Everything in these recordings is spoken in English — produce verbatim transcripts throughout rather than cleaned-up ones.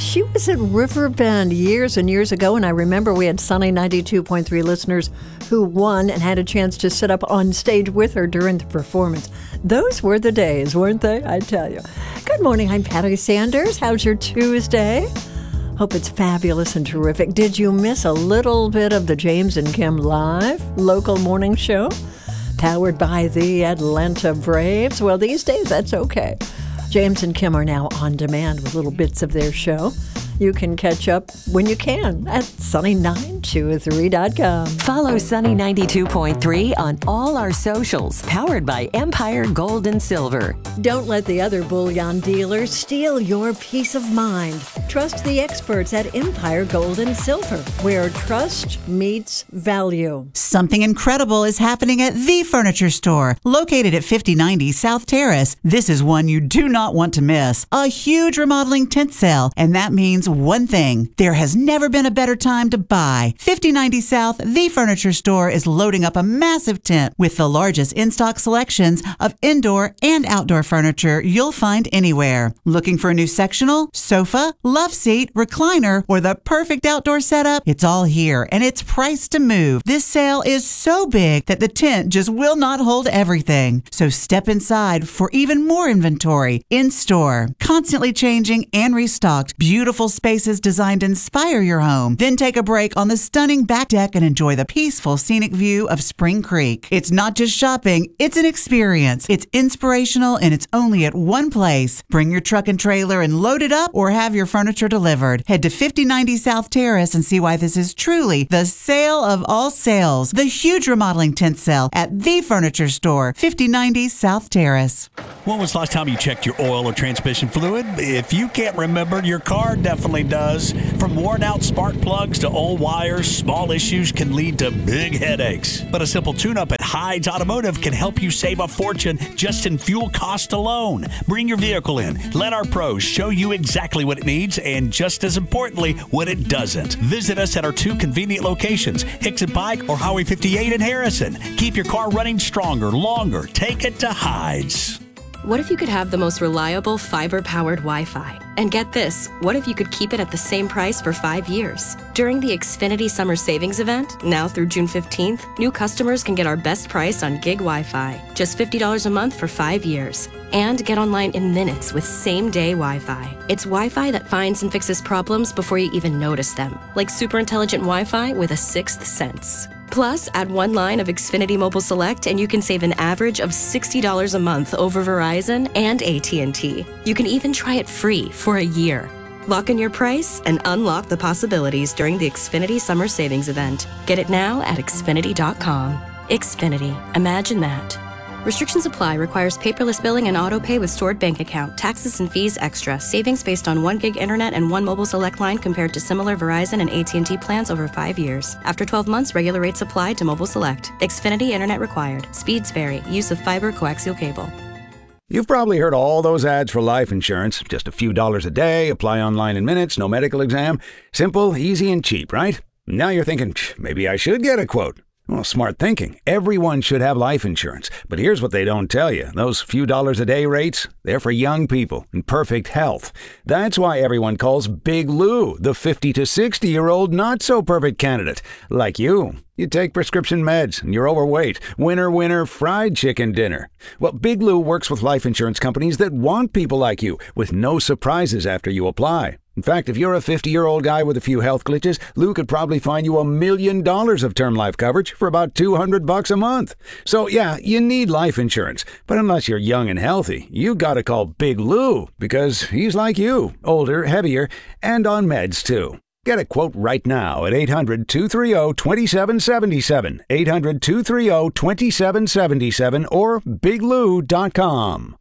she was at Riverbend years and years ago, and I remember we had Sunny ninety-two point three listeners who won and had a chance to sit up on stage with her during the performance. Those were the days, weren't they? I tell you. Good morning, I'm Patty Sanders. How's your Tuesday? Hope it's fabulous and terrific. Did you miss a little bit of the James and Kim Live local morning show? Powered by the Atlanta Braves? Well, these days, that's okay. James and Kim are now on demand with little bits of their show. You can catch up when you can at sunny nine two three dot com. Follow Sunny ninety-two point three on all our socials, powered by Empire Gold and Silver. Don't let the other bullion dealers steal your peace of mind. Trust the experts at Empire Gold and Silver, where trust meets value. Something incredible is happening at The Furniture Store, located at fifty ninety South Terrace. This is one you do not want to miss. A huge remodeling tent sale, and that means one thing: there has never been a better time to buy. fifty ninety South, The Furniture Store is loading up a massive tent with the largest in-stock selections of indoor and outdoor furniture you'll find anywhere. Looking for a new sectional, sofa, love seat, recliner, or the perfect outdoor setup? It's all here, and it's priced to move. This sale is so big that the tent just will not hold everything. So step inside for even more inventory in-store. Constantly changing and restocked. Beautiful spaces designed to inspire your home. Then take a break on the stunning back deck and enjoy the peaceful scenic view of Spring Creek. It's not just shopping, it's an experience. It's inspirational, and it's only at one place. Bring your truck and trailer and load it up, or have your furniture delivered. Head to fifty ninety South Terrace and see why this is truly the sale of all sales. The huge remodeling tent sale at The Furniture Store, fifty ninety South Terrace. When was the last time you checked your oil or transmission fluid? If you can't remember, your car definitely does. From worn out spark plugs to old wires, small issues can lead to big headaches. But a simple tune-up at Hyde's Automotive can help you save a fortune just in fuel cost alone. Bring your vehicle in. Let our pros show you exactly what it needs, and just as importantly, what it doesn't. Visit us at our two convenient locations, Hickson Pike or Highway fifty-eight in Harrison. Keep your car running stronger, longer. Take it to Hyde's. What if you could have the most reliable fiber-powered Wi-Fi? And get this, what if you could keep it at the same price for five years? During the Xfinity Summer Savings Event, now through June fifteenth, new customers can get our best price on gig Wi-Fi, just fifty dollars a month for five years. And get online in minutes with same-day Wi-Fi. It's Wi-Fi that finds and fixes problems before you even notice them, like super intelligent Wi-Fi with a sixth sense. Plus, add one line of Xfinity Mobile Select and you can save an average of sixty dollars a month over Verizon and A T and T. You can even try it free for a year. Lock in your price and unlock the possibilities during the Xfinity Summer Savings Event. Get it now at Xfinity dot com. Xfinity. Imagine that. Restrictions apply. Requires paperless billing and auto pay with stored bank account. Taxes and fees extra. Savings based on one gig internet and one mobile select line compared to similar Verizon and A T and T plans over five years. After twelve months, regular rates apply to mobile select. Xfinity internet required. Speeds vary. Use of fiber coaxial cable. You've probably heard all those ads for life insurance. Just a few dollars a day, apply online in minutes, no medical exam. Simple, easy, and cheap, right? Now you're thinking, maybe I should get a quote. Well, smart thinking. Everyone should have life insurance. But here's what they don't tell you. Those few dollars a day rates, they're for young people in perfect health. That's why everyone calls Big Lou the fifty to sixty-year-old not-so-perfect candidate. Like you. You take prescription meds and you're overweight. Winner, winner, fried chicken dinner. Well, Big Lou works with life insurance companies that want people like you with no surprises after you apply. In fact, if you're a fifty-year-old guy with a few health glitches, Lou could probably find you a million dollars of term life coverage for about two hundred bucks a month. So yeah, you need life insurance. But unless you're young and healthy, you gotta call Big Lou because he's like you, older, heavier, and on meds too. Get a quote right now at eight hundred, two three zero, two seven seven seven, eight hundred, two three zero, two seven seven seven or big lou dot com.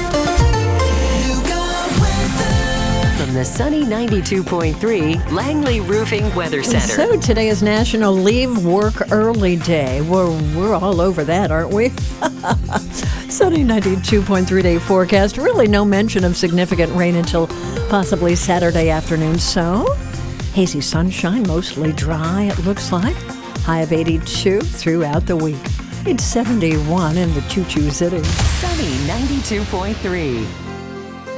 From the Sunny ninety-two point three Langley Roofing Weather Center. So today is National Leave Work Early Day. We're, we're all over that, aren't we? Sunny ninety-two point three day forecast. Really no mention of significant rain until possibly Saturday afternoon. So, hazy sunshine, mostly dry, it looks like. High of eighty-two throughout the week. It's seventy-one in the Choo Choo City. Sunny ninety-two point three.